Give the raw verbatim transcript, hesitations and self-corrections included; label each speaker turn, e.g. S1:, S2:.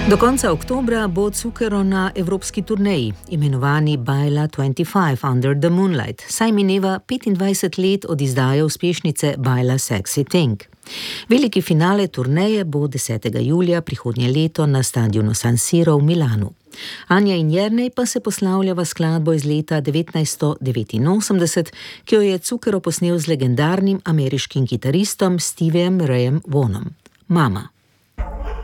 S1: Do konca oktobra bo Zucchero na evropski turneji, imenovani Baila dvajset pet Under the Moonlight, saj mineva petindvajset let od izdaje uspešnice Baila Sexy Thing. Veliki finale turneje bo desetega julija prihodnje leto na stadionu San Siro v Milanu. Anja in Jernej pa se poslavljava skladbo iz leta devetnajststo devetinosemdeset, ki jo je Zucchero posnel z legendarnim ameriškim kitaristom Steviem Rayem Vaughanom. Mama.